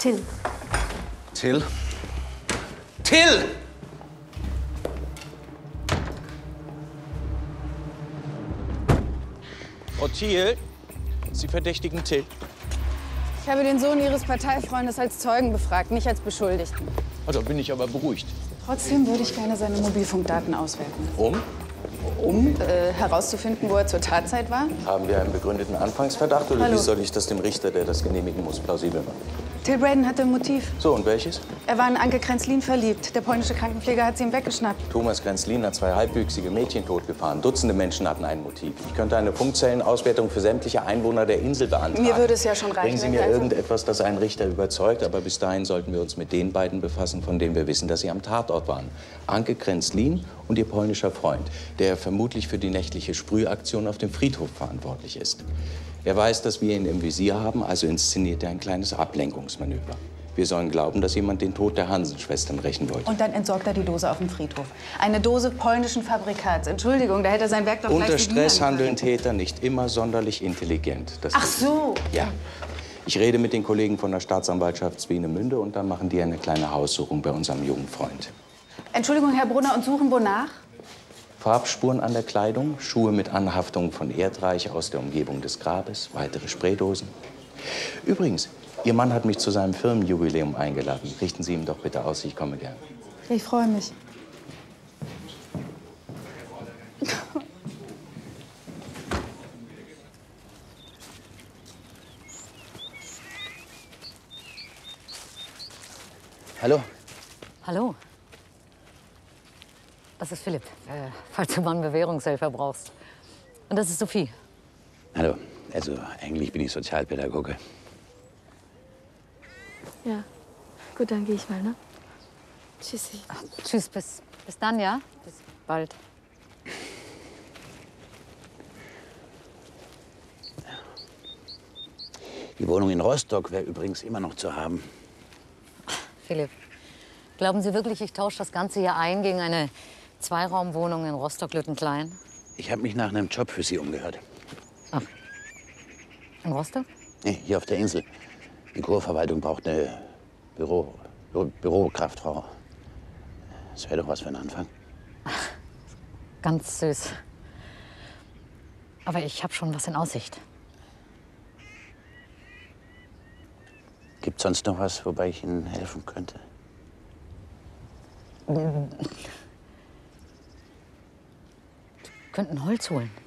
Till. Till? Till! Frau Thiel, Sie verdächtigen Till. Ich habe den Sohn Ihres Parteifreundes als Zeugen befragt, nicht als Beschuldigten. Oh, da bin ich aber beruhigt. Trotzdem würde ich gerne seine Mobilfunkdaten auswerten. Um? Herauszufinden, wo er zur Tatzeit war. Haben wir einen begründeten Anfangsverdacht oder Hallo. wie soll ich das dem Richter, der das genehmigen muss, plausibel machen? Till Braden hatte ein Motiv. So, und welches? Er war in Anke Krenzlin verliebt. Der polnische Krankenpfleger hat sie ihm weggeschnappt. Thomas Krenzlin hat 2 halbwüchsige Mädchen totgefahren. Dutzende Menschen hatten ein Motiv. Ich könnte eine Funkzellenauswertung für sämtliche Einwohner der Insel beantragen. Mir würde es ja schon reichen. Bringen Sie mir irgendetwas, das einen Richter überzeugt. Aber bis dahin sollten wir uns mit den beiden befassen, von denen wir wissen, dass sie am Tatort waren. Anke Krenzlin und ihr polnischer Freund, der vermutlich für die nächtliche Sprühaktion auf dem Friedhof verantwortlich ist. Er weiß, dass wir ihn im Visier haben, also inszeniert er ein kleines Ablenkungsmanöver. Wir sollen glauben, dass jemand den Tod der Hansen-Schwestern rächen wollte. Und dann entsorgt er die Dose auf dem Friedhof. Eine Dose polnischen Fabrikats. Entschuldigung, da hätte er sein Werk doch gleich Unter signieren Stress handeln können. Täter nicht immer sonderlich intelligent. Das Ach so. Ja. Ich rede mit den Kollegen von der Staatsanwaltschaft Swinemünde und dann machen die eine kleine Haussuchung bei unserem jungen Freund. Entschuldigung, Herr Brunner, und suchen wonach? Farbspuren an der Kleidung, Schuhe mit Anhaftung von Erdreich aus der Umgebung des Grabes, weitere Spraydosen. Übrigens, Ihr Mann hat mich zu seinem Firmenjubiläum eingeladen. Richten Sie ihm doch bitte aus, ich komme gern. Ich freue mich. Hallo. Hallo. Das ist Philipp, falls du mal einen Bewährungshelfer brauchst. Und das ist Sophie. Hallo. Also, eigentlich bin ich Sozialpädagoge. Ja, gut, dann gehe ich mal, ne? Tschüssi. Ach, tschüss, bis dann, ja? Bis bald. Die Wohnung in Rostock wäre übrigens immer noch zu haben. Philipp, glauben Sie wirklich, ich tausche das Ganze hier ein gegen eine Zweiraumwohnung in Rostock-Lüttenklein? Ich habe mich nach einem Job für Sie umgehört. Ach, in Rostock? Nee, hier auf der Insel. Die Kurverwaltung braucht eine Bürokraftfrau. Das wäre doch was für ein Anfang. Ganz süß. Aber ich habe schon was in Aussicht. Gibt sonst noch was, wobei ich Ihnen helfen könnte? Wir könnten Holz holen.